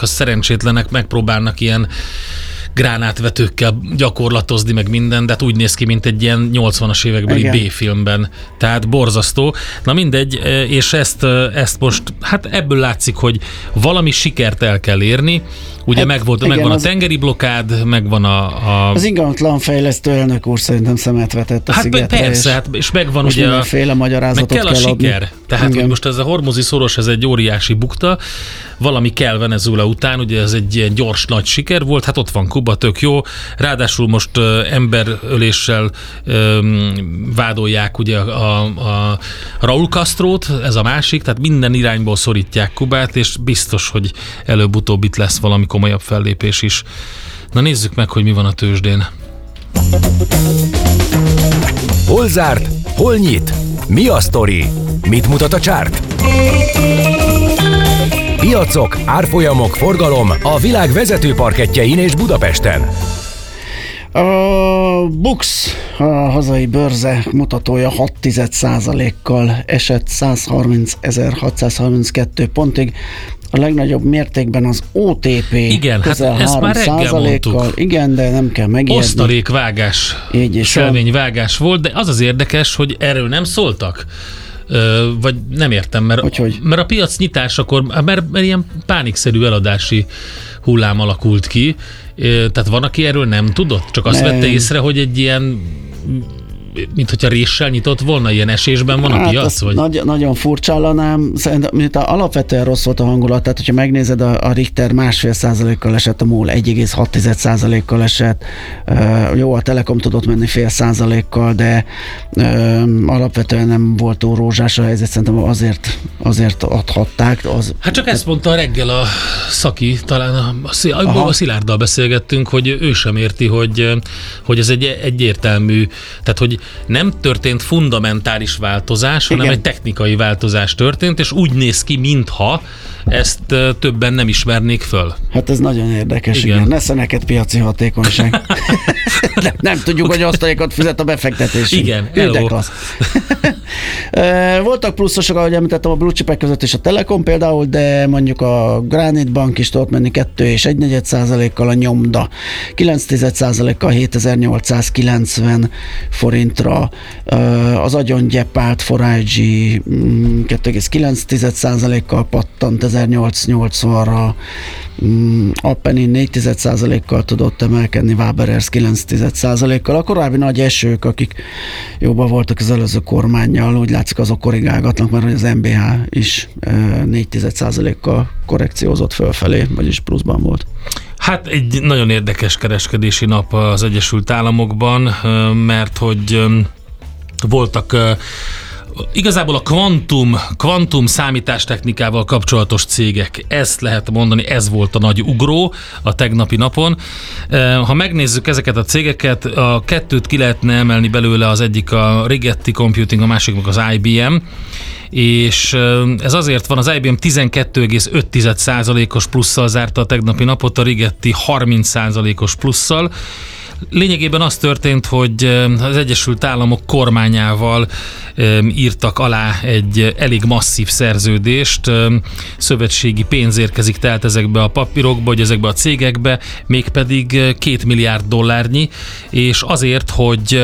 a szerencsétlenek megpróbálnak ilyen gránátvetőkkel gyakorlatozni, meg minden, de hát úgy néz ki, mint egy ilyen 80-as évekbeli B-filmben. Tehát borzasztó. Na mindegy, és ezt most, hát ebből látszik, hogy valami sikert el kell érni. Ugye megvan a tengeri blokkád, megvan az ingatlan fejlesztő elnök úr szerintem szemet vetett a szigetre. Persze, és megvan ugye mindenféle magyarázatot meg kell a siker. Adni. Tehát, hogy most ez a hormuzi szoros, ez egy óriási bukta, valami kell Venezuela után, ugye ez egy ilyen gyors, nagy siker volt, hát ott van Kuba, tök jó, ráadásul most emberöléssel vádolják ugye a Raúl Castrót, ez a másik, tehát minden irányból szorítják Kubát, és biztos, hogy előbb-utóbb itt lesz valami komolyabb fellépés is. Na nézzük meg, hogy mi van a tőzsdén. Hol zárt? Hol nyit? Mi a sztori? Mit mutat a csárt? Piacok, árfolyamok, forgalom a világ vezető parkettjein és Budapesten. A BUX, a hazai bőrze mutatója 6,1%-kal esett 130.632 pontig. A legnagyobb mértékben az OTP igen, közel hát ezt már reggel mondtuk. Igen, de nem kell megijedni. Osztalékvágás, szelvényvágás volt, de az érdekes, hogy erről nem szóltak. Vagy nem értem, mert a piac nyitásakor, mert ilyen pánikszerű eladási hullám alakult ki. Tehát van, aki erről nem tudott? Csak azt vette észre, hogy egy ilyen, mint hogyha réssel nyitott volna, ilyen esésben van a piac? Vagy? Nagyon furcsállanám. Szerintem alapvetően rossz volt a hangulat, tehát hogyha megnézed, a Richter 1,5%-kal esett, a MOL 1,6%-kal esett. Jó, a Telekom tudott menni 0,5%-kal, de alapvetően nem volt túl rózsás a helyzet, szerintem azért adhatták. Hát csak ezt mondta reggel a Szaki, talán a Szilárddal beszélgettünk, hogy ő sem érti, hogy ez egy egyértelmű, tehát hogy nem történt fundamentális változás, hanem egy technikai változás történt, és úgy néz ki, mintha ezt többen nem ismernék föl. Hát ez nagyon érdekes, igen. Nesze neked piaci hatékonyság. nem tudjuk, hogy osztalékot fizet a befektetésünk. Igen, voltak pluszosok, ahogy említettem, a blue chipek között is a Telekom például, de mondjuk a Granite Bank is tudott menni 2,1%-kal, a Nyomda 9,1%-kal 7890 forintra, az agyon gyepált 4IG 2,9%-kal pattant 1880-ra, Appenin 4,1%-kal tudott emelkedni, Waberers 9,1%-kal. A korábbi nagy esők, akik jobban voltak az előző kormánnyal, úgy látszik, azok korrigálgatnak, mert az MBH is 4,1%-kal korrekciózott fölfelé, vagyis pluszban volt. Hát egy nagyon érdekes kereskedési nap az Egyesült Államokban, mert hogy voltak igazából a kvantum számítástechnikával kapcsolatos cégek, ezt lehet mondani, ez volt a nagy ugró a tegnapi napon. Ha megnézzük ezeket a cégeket, a kettőt ki lehetne emelni belőle, az egyik a Rigetti Computing, a másik meg az IBM, és ez azért van, az IBM 12,5%-os plusszal zárta a tegnapi napot, a Rigetti 30%-os plusszal. Lényegében az történt, hogy az Egyesült Államok kormányával írtak alá egy elég masszív szerződést, szövetségi pénz érkezik tehát ezekbe a papírokba, vagy ezekbe a cégekbe, mégpedig $2 milliárd, és azért, hogy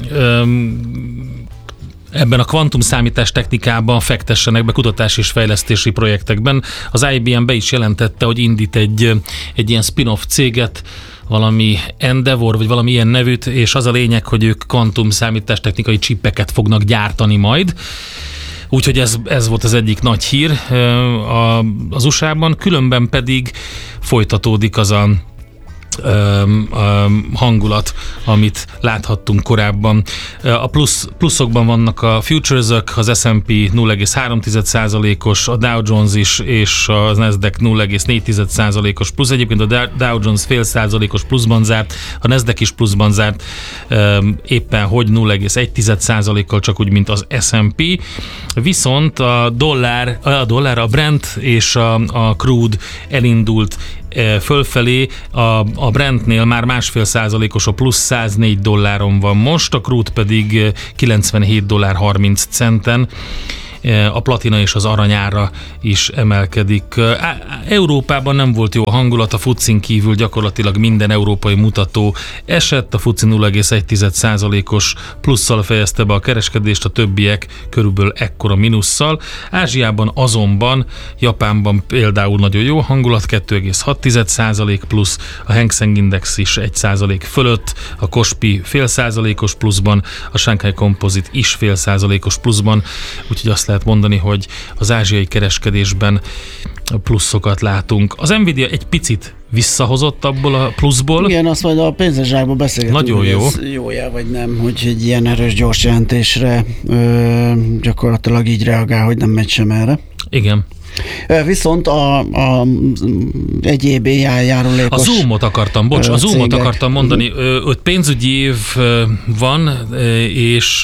ebben a kvantumszámítás technikában fektessenek be kutatási és fejlesztési projektekben. Az IBM be is jelentette, hogy indít egy ilyen spin-off céget, valami Endeavor, vagy valami ilyen nevűt, és az a lényeg, hogy ők kvantumszámítás technikai csipeket fognak gyártani majd. Úgyhogy ez volt az egyik nagy hír az USA-ban, különben pedig folytatódik az a hangulat, amit láthattunk korábban. A pluszokban vannak a futuresök, az S&P 0,3%-os, a Dow Jones is, és a Nasdaq 0,4%-os plusz. Egyébként a Dow Jones 0,5%-os pluszban zárt, a Nasdaq is pluszban zárt, éppen hogy 0,1%-kal, csak úgy, mint az S&P. Viszont a Brent és a crude elindult fölfelé, a Brentnél már 1,5%-os a plusz, $104 van most, a crude pedig $97.30. a platina és az aranyára is emelkedik. Európában nem volt jó a hangulat, a FTSE-n kívül gyakorlatilag minden európai mutató esett, a FTSE 0,1%-os plusszal fejezte be a kereskedést, a többiek körülbelül ekkora mínusszal. Ázsiában azonban, Japánban például nagyon jó a hangulat, 2,6% plusz, a Hang Seng Index is 1% fölött, a Kospi fél százalékos pluszban, a Shanghai Composite is fél százalékos pluszban, úgyhogy azt lehet mondani, hogy az ázsiai kereskedésben pluszokat látunk. Az Nvidia egy picit visszahozott abból a pluszból. Igen, azt majd a pénzesságban beszélgetünk, nagyon jó. Ez jó-e vagy nem, hogy egy ilyen erős gyors jelentésre gyakorlatilag így reagál, hogy nem megy sem erre. Igen. Viszont a egyéb járulékos... A Zoomot akartam, a Zoomot akartam mondani, hogy pénzügyi év van, és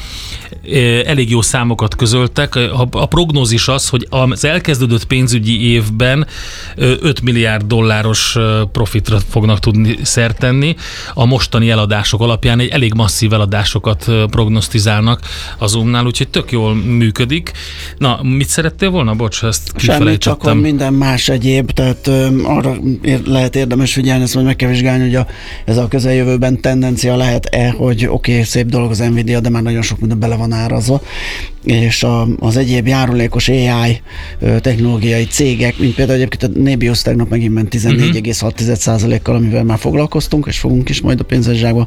elég jó számokat közöltek. A prognózis az, hogy az elkezdődött pénzügyi évben 5 milliárd dolláros profitra fognak tudni szert tenni. A mostani eladások alapján egy elég masszív eladásokat prognosztizálnak a Zoomnál, úgyhogy tök jól működik. Na, mit szerettél volna? Bocs, ezt semmi, csak minden más egyéb, tehát arra lehet érdemes figyelni, ezt majd meg kell vizsgálni, hogy ez a közeljövőben tendencia lehet-e, hogy oké, szép dolog az Nvidia, de már nagyon sok minden bele van árazva, és az egyéb járulékos AI technológiai cégek, mint például egyébként a Nebius tegnap megint ment 14,6%-kal, amivel már foglalkoztunk, és fogunk is majd a pénzes zsákba.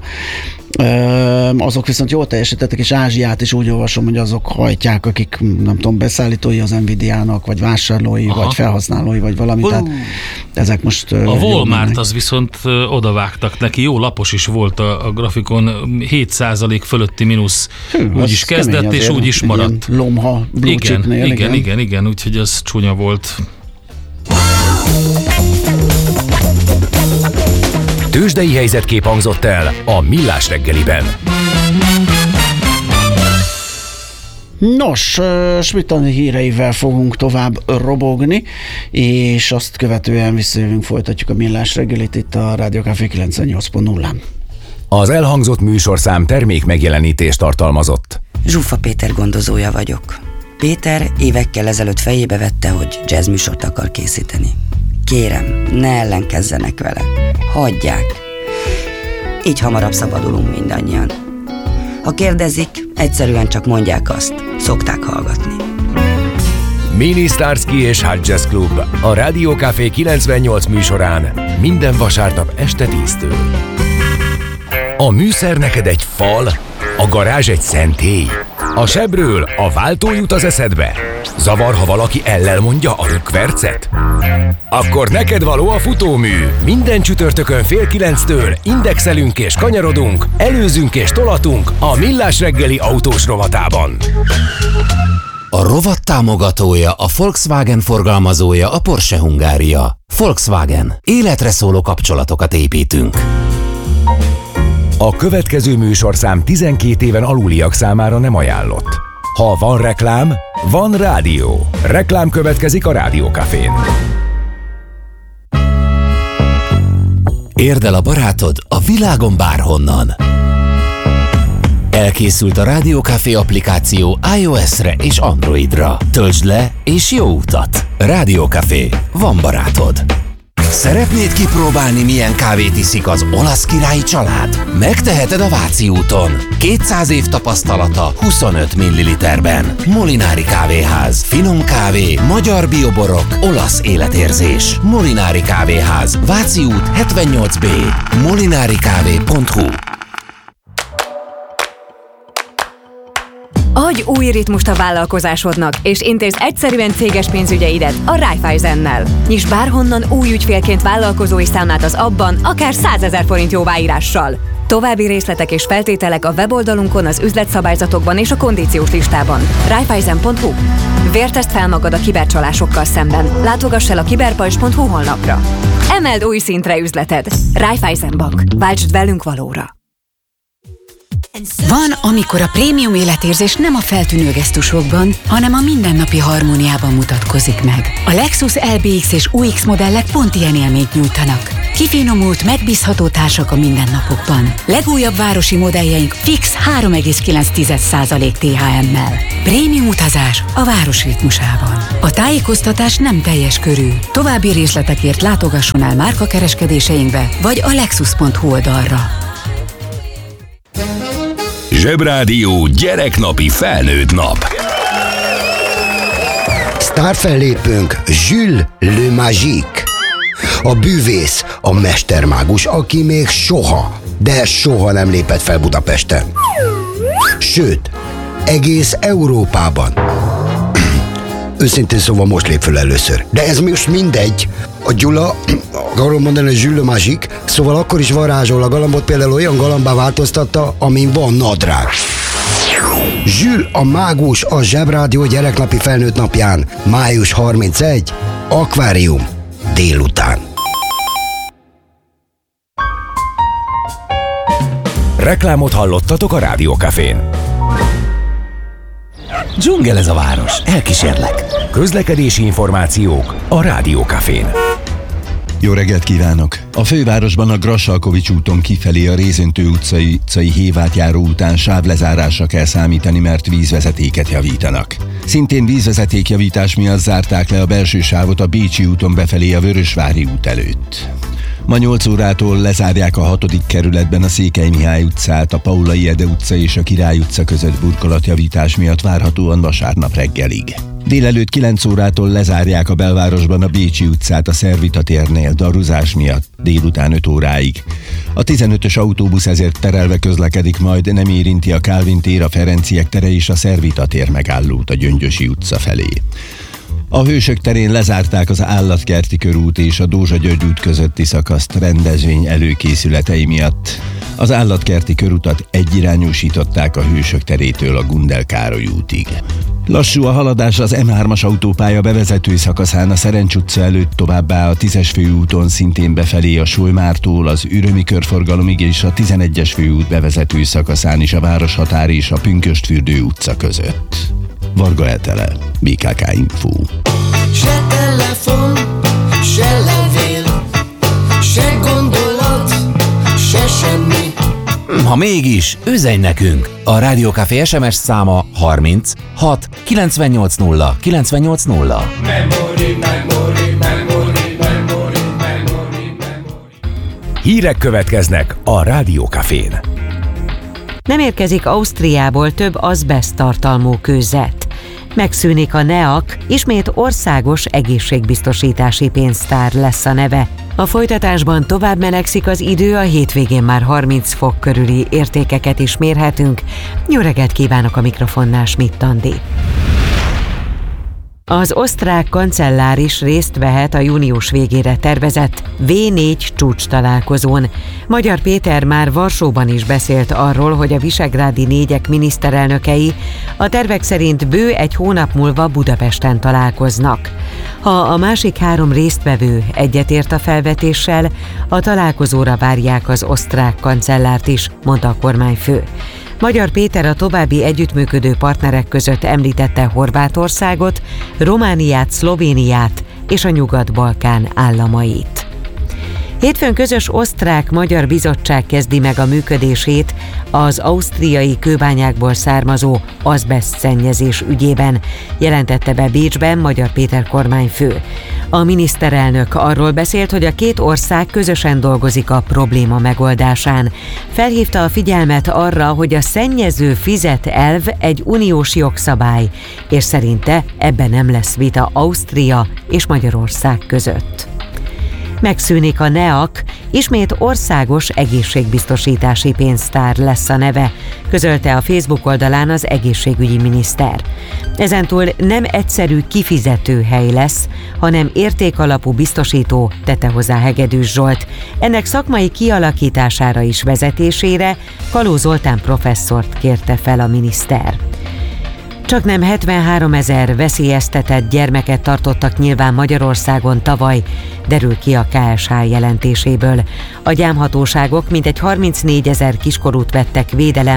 Azok viszont jól teljesítettek, és Ázsiát is úgy olvasom, hogy azok hajtják, akik nem tudom, beszállítói az Nvidia-nak, vagy vásárlói, vagy felhasználói, vagy valami. Tehát ezek most a Walmart az viszont odavágtak neki, jó lapos is volt a grafikon, 7% fölötti mínusz úgy is kezdett, és úgy is maradt. Lomha, blue chipnél. Igen, úgyhogy az csúnya volt. Tőzsdei helyzetkép hangzott el a Millás reggeliben. Nos, Schmidt-Andi híreivel fogunk tovább robogni, és azt követően visszajövünk, folytatjuk a Millás reggelit itt a Rádió Café 98.0-án. Az elhangzott műsorszám termék megjelenítést tartalmazott. Zsuffa Péter gondozója vagyok. Péter évekkel ezelőtt fejébe vette, hogy jazzműsort akar készíteni. Kérem, ne ellenkezzenek vele. Hagyják. Így hamarabb szabadulunk mindannyian. Ha kérdezik, egyszerűen csak mondják azt. Szokták hallgatni. Mini Starsky és Hot Jazz Club a Rádió Café 98 műsorán minden vasárnap este 10-től. A műszer neked egy fal, a garázs egy szentély. A sebről a váltó jut az eszedbe. Zavar, ha valaki ellel mondja a rükvercet? Akkor neked való a futómű. Minden csütörtökön 8:30 indexelünk és kanyarodunk, előzünk és tolatunk a Millás reggeli autós rovatában. A rovat támogatója, a Volkswagen forgalmazója, a Porsche Hungária. Volkswagen. Életre szóló kapcsolatokat építünk. A következő műsorszám 12 éven aluliak számára nem ajánlott. Ha van reklám, van rádió. Reklám következik a Rádió Cafén. Érd el a barátod a világon bárhonnan. Elkészült a Rádió Café applikáció iOS-re és Androidra. Töltsd le és jó utat! Rádió Café. Van barátod. Szeretnéd kipróbálni, milyen kávét iszik az olasz királyi család? Megteheted a Váci úton. 200 év tapasztalata 25 ml-ben. Molinári Kávéház. Finom kávé, magyar bioborok, olasz életérzés. Molinári Kávéház. Váci út 78B. molinarikávé.hu. Adj új ritmust a vállalkozásodnak, és intézd egyszerűen céges pénzügyeidet a Raiffeisennel. Nyisd bárhonnan új ügyfélként vállalkozói számlát az abban, akár 100 000 forint jóváírással. További részletek és feltételek a weboldalunkon, az üzletszabályzatokban és a kondíciós listában. Raiffeisen.hu. Vérteszt fel magad a kibercsalásokkal szemben. Látogass el a kiberpajzs.hu honlapra. Emeld új szintre üzleted. Raiffeisen Bank. Váltsd velünk valóra. Van, amikor a prémium életérzés nem a feltűnő gesztusokban, hanem a mindennapi harmóniában mutatkozik meg. A Lexus LBX és UX modellek pont ilyen élményt nyújtanak. Kifinomult, megbízható társak a mindennapokban. Legújabb városi modelljeink fix 3,9% THM-mel. Prémium utazás a város ritmusában. A tájékoztatás nem teljes körű. További részletekért látogasson el márkakereskedéseinkbe, vagy a lexus.hu oldalra. Zsebrádió gyereknapi felnőtt nap. Sztárfellépőnk Jules Le Magique. A bűvész, a mestermágus, aki még soha, de soha nem lépett fel Budapesten. Sőt, egész Európában. Őszintén szóval most lép föl először. De ez most mindegy. A Gyula, arról mondani, hogy Jules Le Magique, szóval akkor is varázsol a galambot, például olyan galambá változtatta, amin van nadrág. Jules a mágus a Zsebrádió gyereknapi felnőtt napján, május 31, akvárium, délután. Reklámot hallottatok a Rádió Cafén. Dzsungel ez a város, elkísérlek. Közlekedési információk a Rádió Cafén. Jó reggelt kívánok! A fővárosban a Grassalkovics úton kifelé a Rézöntő utcai hévátjáró után sávlezárásra kell számítani, mert vízvezetéket javítanak. Szintén vízvezetékjavítás miatt zárták le a belső sávot a Bécsi úton befelé a Vörösvári út előtt. Ma 8 órától lezárják a 6. kerületben a Székely Mihály utcát, a Paulay Ede utca és a Király utca között burkolatjavítás miatt várhatóan vasárnap reggelig. Délelőtt 9 órától lezárják a belvárosban a Bécsi utcát a Szervita térnél daruzás miatt délután 5 óráig. A 15-ös autóbusz ezért terelve közlekedik, majd nem érinti a Kálvin tér, a Ferenciek tere és a Szervita tér megállót a Gyöngyösi utca felé. A Hősök terén lezárták az Állatkerti körút és a Dózsa-György út közötti szakaszt rendezvény előkészületei miatt. Az Állatkerti körutat egyirányúsították a Hősök terétől a Gundel Károly útig. Lassú a haladás az M3-as autópálya bevezető szakaszán a Szerencs utca előtt, továbbá a 10-es főúton szintén befelé a Solymártól az Ürömi körforgalomig és a 11-es főút bevezető szakaszán is a Városhatár és a Pünkösdfürdő utca között. Varga Etele, BKK Info. Se telefon, se levél, se gondolat, se semmi. Ha mégis, üzenj nekünk! A Rádió Café SMS száma 30 6 980 980. Hírek következnek a Rádió Cafén. Nem érkezik Ausztriából több azbeszt tartalmú kőzet. Megszűnik a NEAK, ismét országos egészségbiztosítási pénztár lesz a neve. A folytatásban tovább melegszik az idő, a hétvégén már 30 fok körüli értékeket is mérhetünk. Jó reggelt kívánok, a mikrofonnál Schmidt Andi. Az osztrák kancellár is részt vehet a június végére tervezett V4 csúcs találkozón. Magyar Péter már Varsóban is beszélt arról, hogy a visegrádi négyek miniszterelnökei a tervek szerint bő egy hónap múlva Budapesten találkoznak. Ha a másik 3 résztvevő egyetért a felvetéssel, a találkozóra várják az osztrák kancellárt is, mondta a kormányfő. Magyar Péter a további együttműködő partnerek között említette Horvátországot, Romániát, Szlovéniát és a Nyugat-Balkán államait. Hétfőn közös osztrák-magyar bizottság kezdi meg a működését az ausztriai kőbányákból származó azbeszt szennyezés ügyében, jelentette be Bécsben Magyar Péter kormányfő. A miniszterelnök arról beszélt, hogy a két ország közösen dolgozik a probléma megoldásán. Felhívta a figyelmet arra, hogy a szennyező fizet elv egy uniós jogszabály, és szerinte ebben nem lesz vita Ausztria és Magyarország között. Megszűnik a NEAK, ismét országos egészségbiztosítási pénztár lesz a neve, közölte a Facebook oldalán az egészségügyi miniszter. Ezentúl nem egyszerű kifizetőhely lesz, hanem értékalapú biztosító, tette hozzá Hegedűs Zsolt. Ennek szakmai kialakítására és vezetésére Kaló Zoltán professzort kérte fel a miniszter. Csaknem 73 000 veszélyeztetett gyermeket tartottak nyilván Magyarországon tavaly, derül ki a KSH jelentéséből. A gyámhatóságok mintegy 34 000 kiskorút vettek védelembe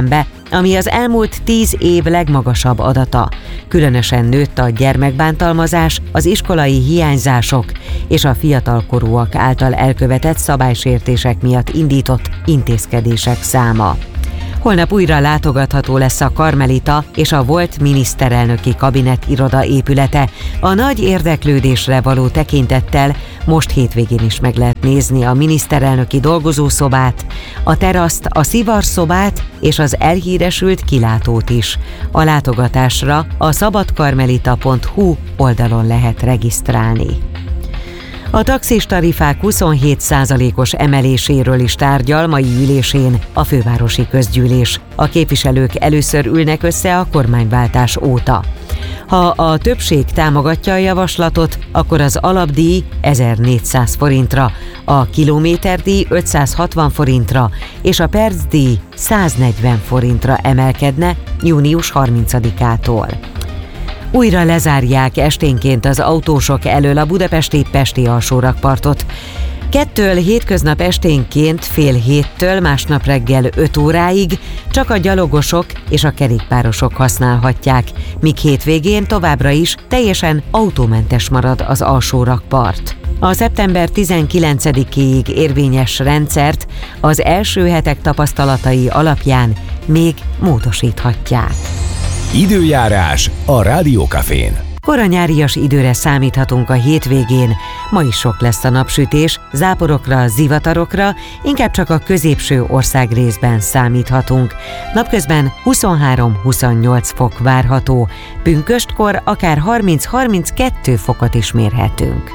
ami az elmúlt 10 év legmagasabb adata. Különösen nőtt a gyermekbántalmazás, az iskolai hiányzások és a fiatalkorúak által elkövetett szabálysértések miatt indított intézkedések száma. Holnap újra látogatható lesz a Karmelita és a volt miniszterelnöki kabinet iroda épülete. A nagy érdeklődésre való tekintettel most hétvégén is meg lehet nézni a miniszterelnöki dolgozószobát, a teraszt, a szivarszobát és az elhíresült kilátót is. A látogatásra a szabadkarmelita.hu oldalon lehet regisztrálni. A taxis tarifák 27%-os emeléséről is tárgyal mai ülésén a fővárosi közgyűlés. A képviselők először ülnek össze a kormányváltás óta. Ha a többség támogatja a javaslatot, akkor az alapdíj 1400 forintra, a kilométerdíj 560 forintra és a percdíj 140 forintra emelkedne június 30-ától. Újra lezárják esténként az autósok elől a budapesti Pesti alsórakpartot. 2-től hétköznap esténként fél 7-től másnap reggel 5 óráig csak a gyalogosok és a kerékpárosok használhatják, míg hétvégén továbbra is teljesen autómentes marad az alsórakpart. A szeptember 19-ig érvényes rendszert az első hetek tapasztalatai alapján még módosíthatják. Időjárás a Rádió Cafén. Koranyárias időre számíthatunk a hétvégén. Ma is sok lesz a napsütés, záporokra, zivatarokra, inkább csak a középső országrészben számíthatunk. Napközben 23-28 fok várható, pünköstkor akár 30-32 fokot is mérhetünk.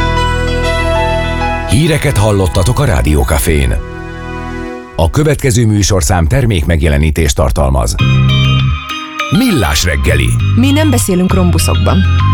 Híreket hallottatok a Rádió Cafén. A következő műsorszám termék megjelenítést tartalmaz. Millás reggeli. Mi nem beszélünk rombuszokban.